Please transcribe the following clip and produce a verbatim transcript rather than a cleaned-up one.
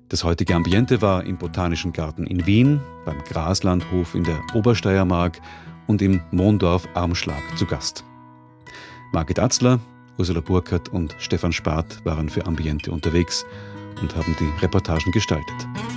Das heutige Ambiente war im Botanischen Garten in Wien, beim Graslandhof in der Obersteiermark und im Mondorf Armschlag zu Gast. Margit Atzler, Ursula Burkhardt und Stefan Spath waren für Ambiente unterwegs und haben die Reportagen gestaltet.